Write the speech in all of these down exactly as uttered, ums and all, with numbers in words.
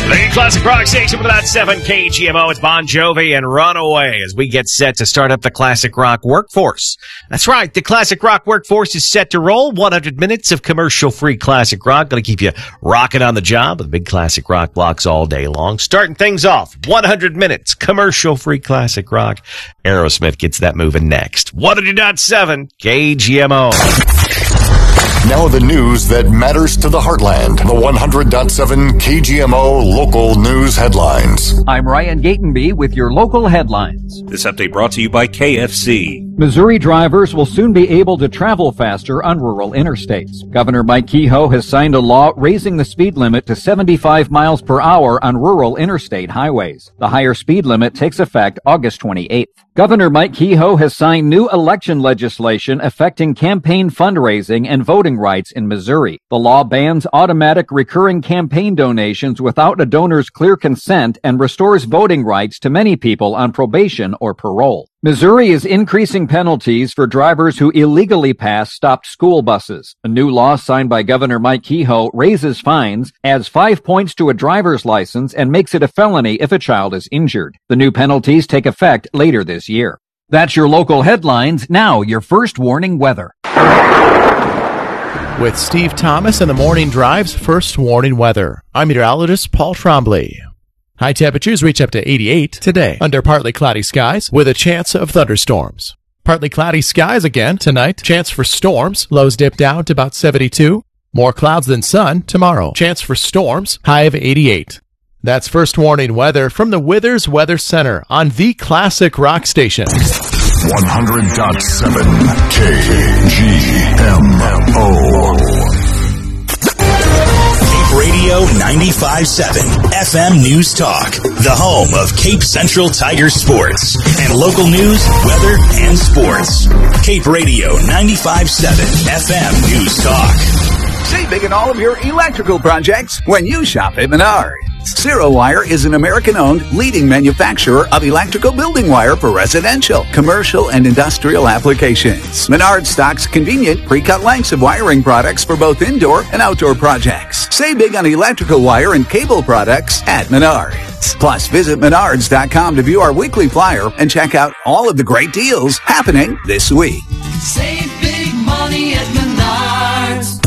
The Classic Rock Station with about seven K G M O. It's Bon Jovi and Runaway as we get set to start up the Classic Rock workforce. That's right. The Classic Rock workforce is set to roll. one hundred minutes of commercial-free Classic Rock. Going to keep you rocking on the job with big Classic Rock blocks all day long. Starting things off, one hundred minutes, commercial-free Classic Rock. Aerosmith gets that moving next. one hundred point seven K G M O. Now the news that matters to the heartland. The one hundred point seven K G M O local news headlines. I'm Ryan Gatenby with your local headlines. This update brought to you by K F C. Missouri drivers will soon be able to travel faster on rural interstates. Governor Mike Kehoe has signed a law raising the speed limit to seventy-five miles per hour on rural interstate highways. The higher speed limit takes effect August twenty-eighth. Governor Mike Kehoe has signed new election legislation affecting campaign fundraising and voting rights in Missouri. The law bans automatic recurring campaign donations without a donor's clear consent and restores voting rights to many people on probation or parole. Missouri is increasing penalties for drivers who illegally pass stopped school buses. A new law signed by Governor Mike Kehoe raises fines, adds five points to a driver's license, and makes it a felony if a child is injured. The new penalties take effect later this year. That's your local headlines. Now, your first warning weather. With Steve Thomas and the Morning Drive's first warning weather, I'm meteorologist Paul Trombley. High temperatures reach up to eighty-eight today under partly cloudy skies with a chance of thunderstorms. Partly cloudy skies again tonight. Chance for storms. Lows dip down to about seventy-two. More clouds than sun tomorrow. Chance for storms. High of eighty-eight. That's first warning weather from the Withers Weather Center on the Classic Rock Station. one hundred point seven K G M O. Radio ninety-five point seven F M News Talk, the home of Cape Central Tiger sports and local news, weather, and sports. Cape Radio ninety-five point seven F M News Talk. Save big in all of your electrical projects when you shop at Menards. Zero Wire is an American-owned leading manufacturer of electrical building wire for residential, commercial, and industrial applications. Menards stocks convenient pre-cut lengths of wiring products for both indoor and outdoor projects. Save big on electrical wire and cable products at Menards. Plus, visit menards dot com to view our weekly flyer and check out all of the great deals happening this week. Save big money at Menards.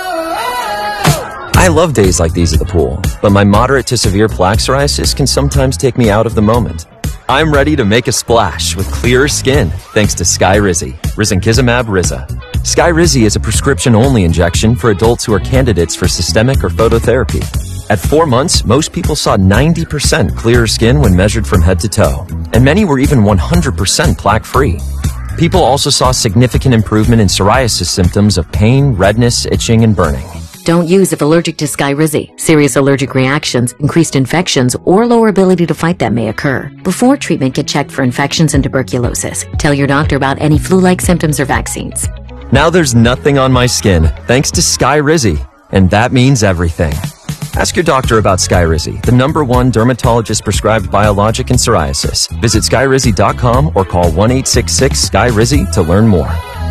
I love days like these at the pool, but my moderate to severe plaque psoriasis can sometimes take me out of the moment. I'm ready to make a splash with clearer skin thanks to Skyrizi, risankizumab Riza. Skyrizi is a prescription-only injection for adults who are candidates for systemic or phototherapy. At four months, most people saw ninety percent clearer skin when measured from head to toe, and many were even one hundred percent plaque-free. People also saw significant improvement in psoriasis symptoms of pain, redness, itching, and burning. Don't use if allergic to Skyrizi. Serious allergic reactions, increased infections, or lower ability to fight them may occur. Before treatment, get checked for infections and tuberculosis. Tell your doctor about any flu-like symptoms or vaccines. Now there's nothing on my skin thanks to Skyrizi, and that means everything. Ask your doctor about Skyrizi, the number one dermatologist-prescribed biologic in psoriasis. Visit skyrizi dot com or call one eight six six Sky Rizi to learn more.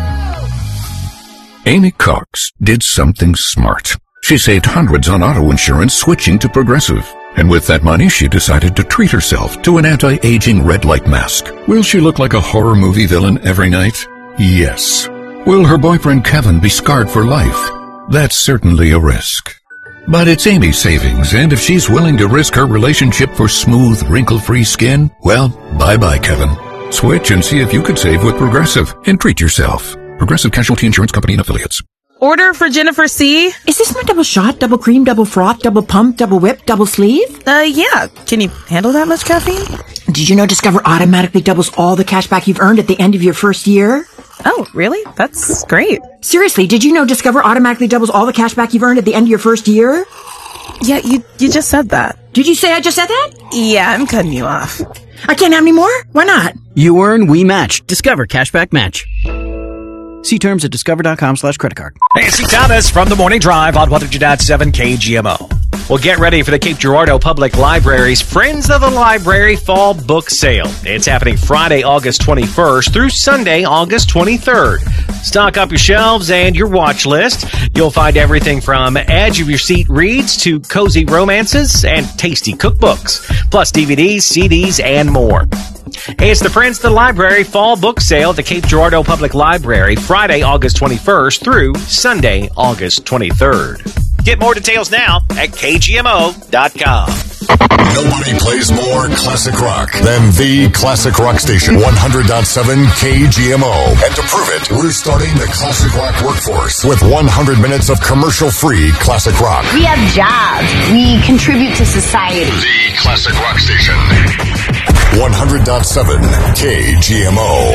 Amy Cox did something smart. She saved hundreds on auto insurance switching to Progressive. And with that money, she decided to treat herself to an anti-aging red light mask. Will she look like a horror movie villain every night? Yes. Will her boyfriend Kevin be scarred for life? That's certainly a risk. But it's Amy's savings, and if she's willing to risk her relationship for smooth, wrinkle-free skin, well, bye-bye, Kevin. Switch and see if you could save with Progressive and treat yourself. Progressive Casualty Insurance Company and Affiliates. Order for Jennifer C. Is this my double shot, double cream, double froth, double pump, double whip, double sleeve? Uh, yeah. Can you handle that much caffeine? Did you know Discover automatically doubles all the cash back you've earned at the end of your first year? Oh, really? That's great. Seriously, did you know Discover automatically doubles all the cash back you've earned at the end of your first year? Yeah, you you just said that. Did you say I just said that? Yeah, I'm cutting you off. I can't have any more? Why not? You earn, we match. Discover Cashback Match. See terms at discover dot com slash credit card. Hey, it's Steve Thomas from The Morning Drive on one hundred point seven K G M O. Well, get ready for the Cape Girardeau Public Library's Friends of the Library Fall Book Sale. It's happening Friday, August twenty-first through Sunday, August twenty-third. Stock up your shelves and your watch list. You'll find everything from edge-of-your-seat reads to cozy romances and tasty cookbooks, plus D V Ds, C Ds, and more. Hey, it's the Friends of the Library Fall Book Sale at the Cape Girardeau Public Library, Friday, August twenty-first through Sunday, August twenty-third. Get more details now at K G M O dot com. Nobody plays more classic rock than the Classic Rock Station, one hundred point seven K G M O. And to prove it, we're starting the Classic Rock Workforce with one hundred minutes of commercial-free classic rock. We have jobs. We contribute to society. The Classic Rock Station, one hundred point seven K G M O.